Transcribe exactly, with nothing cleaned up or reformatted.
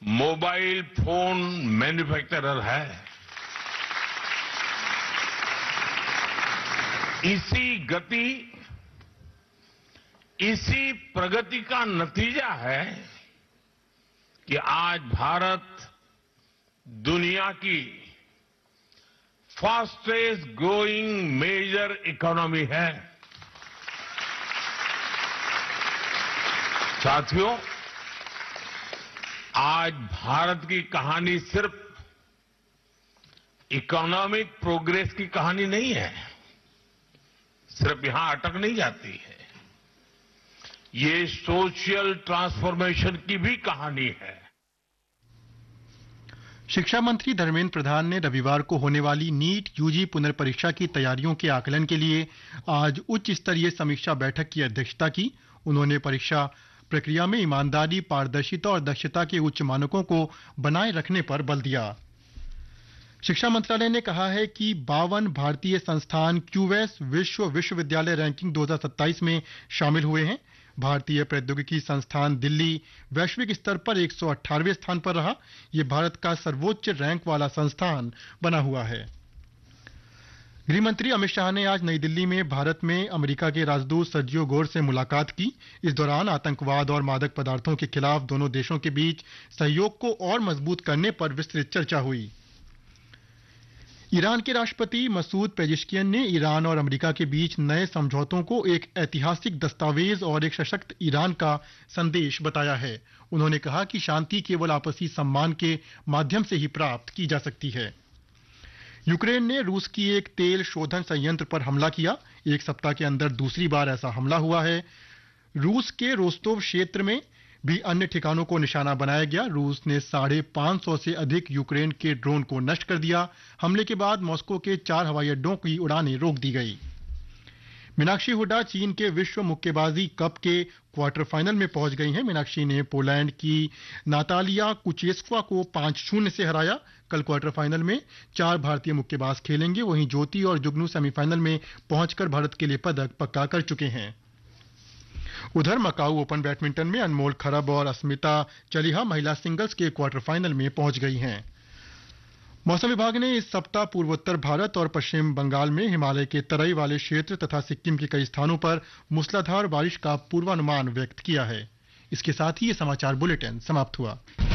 Mobile phone manufacturer है। इसी गति, इसी प्रगति का नतीजा है कि आज भारत दुनिया की फास्टेस्ट ग्रोइंग मेजर इकोनॉमी है। साथियों, आज भारत की कहानी सिर्फ इकोनॉमिक प्रोग्रेस की कहानी नहीं है, सिर्फ यहां अटक नहीं जाती है, ये सोशल ट्रांसफॉर्मेशन की भी कहानी है। शिक्षा मंत्री धर्मेंद्र प्रधान ने रविवार को होने वाली नीट यूजी पुनर्परीक्षा की तैयारियों के आकलन के लिए आज उच्च स्तरीय समीक्षा बैठक की अध्यक्षता की। उन्होंने परीक्षा प्रक्रिया में ईमानदारी, पारदर्शिता और दक्षता के उच्च मानकों को बनाए रखने पर बल दिया। शिक्षा मंत्रालय ने कहा है कि बावन भारतीय संस्थान क्यूएस विश्व विश्वविद्यालय रैंकिंग दो हज़ार सत्ताईस में शामिल हुए हैं। भारतीय प्रौद्योगिकी संस्थान दिल्ली वैश्विक स्तर पर एक सौ अठारहवें स्थान पर रहा। यह भारत का सर्वोच्च रैंक वाला संस्थान बना हुआ है। गृहमंत्री अमित शाह ने आज नई दिल्ली में भारत में अमेरिका के राजदूत सर्जियो गोर से मुलाकात की। इस दौरान आतंकवाद और मादक पदार्थों के खिलाफ दोनों देशों के बीच सहयोग को और मजबूत करने पर विस्तृत चर्चा हुई। ईरान के राष्ट्रपति मसूद पेजिशकियन ने ईरान और अमेरिका के बीच नए समझौतों को एक ऐतिहासिक दस्तावेज और एक सशक्त ईरान का संदेश बताया है। उन्होंने कहा कि शांति केवल आपसी सम्मान के माध्यम से ही प्राप्त की जा सकती है। यूक्रेन ने रूस की एक तेल शोधन संयंत्र पर हमला किया। एक सप्ताह के अंदर दूसरी बार ऐसा हमला हुआ है। रूस के रोस्तोव क्षेत्र में भी अन्य ठिकानों को निशाना बनाया गया। रूस ने साढ़े पांच सौ से अधिक यूक्रेन के ड्रोन को नष्ट कर दिया। हमले के बाद मॉस्को के चार हवाई अड्डों की उड़ानें रोक दी गई। मीनाक्षी हुड्डा चीन के विश्व मुक्केबाजी कप के क्वार्टर फाइनल में पहुंच गई हैं। मीनाक्षी ने पोलैंड की नातालिया कुचेस्क्वा को पांच शून्य से हराया। कल क्वार्टर फाइनल में चार भारतीय मुक्केबाज खेलेंगे। वहीं ज्योति और जुगनू सेमीफाइनल में पहुंचकर भारत के लिए पदक पक्का कर चुके हैं। उधर मकाऊ ओपन बैडमिंटन में अनमोल खरब और अस्मिता चलिहा महिला सिंगल्स के क्वार्टर फाइनल में पहुंच गई हैं। मौसम विभाग ने इस सप्ताह पूर्वोत्तर भारत और पश्चिम बंगाल में हिमालय के तराई वाले क्षेत्र तथा सिक्किम के कई स्थानों पर मूसलाधार बारिश का पूर्वानुमान व्यक्त किया है। इसके साथ ही ये समाचार बुलेटिन समाप्त हुआ।